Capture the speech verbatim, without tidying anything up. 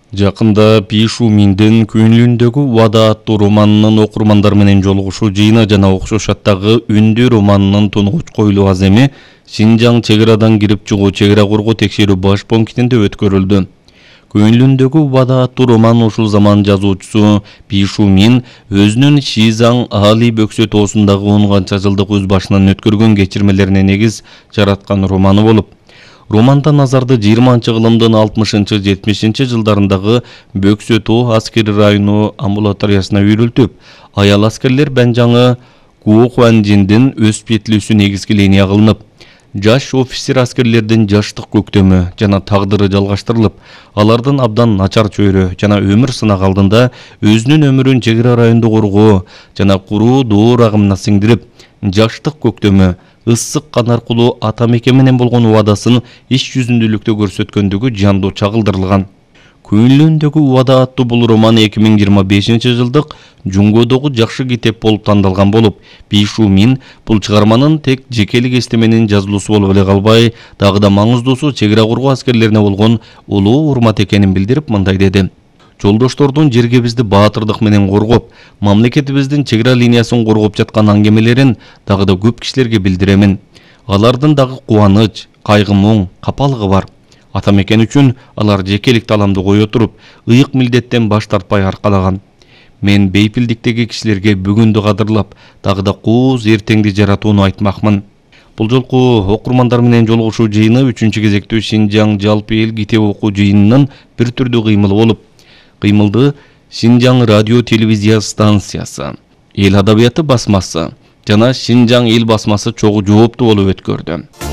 Жакында Бишу Миндин Көңүлүндөгү Убада аттуу романынын окурмандар менен жолугушуу жыйыны жана окшош аттагы Үндү романынын тунугуч коюлуу аземи Шинжаң чек арадан кирип чыгуу чек ара коргоо текшерүү баш пунктинде өткөрүлдү. Көңүлүндөгү Убада аттуу роман ушул заман жазуучусу Бишу Мин өзүнүн Шизаң Али бөксө тоосундагы он канча жылдык өз башынан өткөргөн кечирмелерине негиз жараткан романы болуп, романда назарды жыйырманчы кылымдын алтымышынчы жетимишинчи жылдарындагы Бөксө тоо аскери району амбулаториясына үйрүлтүп, аял аскерлер Бенжаңы Куохуанжиндин өз петлүүсү негизги линия кылынып, жаш офицер аскерлердин жаштык көктөмү жана тагдыры жалгаштырылып, алардын абдан начар чөйрө жана өмүр сынак алдында өзүнүн өмүрүн чек ара районунда коргоо жана куруу доор агымына сиңдирип, жаштык көктөмү, ысык кан аркылуу ата мекен менен болгон убадасын иш жүзүндүүлүктө көрсөткөндүгү жандуу чагылдырылган. Көңүлүндөгү Убада аттуу бул роман эки миң жыйырма бешинчи жылдык Жунгодогу жакшы китеп болуп тандалган болуп, Бишу Мин бул чыгарманын тек жекелик эстеменин жазылуусу болуп эле калбай, дагы да маңыздуусу чек ара коргоо аскерлерине болгон улуу урмат экенин билдирип мындай деди: Жолдоштордун жерге бизди баатырдык менен коргоп, мамлекетибиздин чек ара линиясын коргоп жаткан аңгемелерин дагы да көп кишилерге билдиремин. Алардын дагы кубаныч, кайгы муң, капалыгы бар. Ата мекен үчүн алар жекелик таламды кое туруп, ыйык милдеттен баш тартпай аркалаган. Мен бейпилдиктеги кишилерге бүгүндү кадырлап, дагы да кууз эртеңди жаратууну айтмакмын. Бул жолку окурмандар менен жолугушуу жыйыны үчүнчү кезектүү Шинжаң жалпы эл китеп окуу жыйынынын бир түрдүү кыймылы болуп, кыймылды Шинжаң радио телевизия станциясы, Эл адабияты басмасы жана Шинжаң эл басмасы чогуу жооптуу болуп өткөрдү.